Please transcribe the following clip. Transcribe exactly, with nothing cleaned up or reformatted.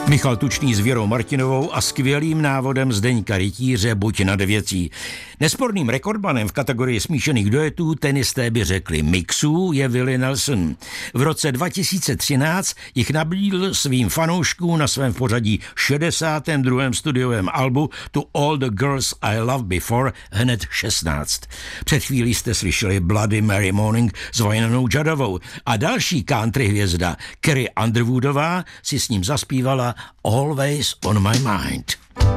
Michal Tučný s Věrou Martinovou a skvělým návodem Zdeňka Rytíře Buď nad věcí. Nesporným rekordmanem v kategorii smíšených duetů tenisté by řekli mixů je Willie Nelson. V roce dva tisíce třináct jich nabídl svým fanouškům na svém pořadí šedesátém druhém studiovém albu To All the Girls I Loved Before hned šestnáct. Před chvílí jste slyšeli Bloody Mary Morning s Vynanou Juddovou a další country hvězda Carrie Underwoodová si s ním zaspívala Always on My Mind.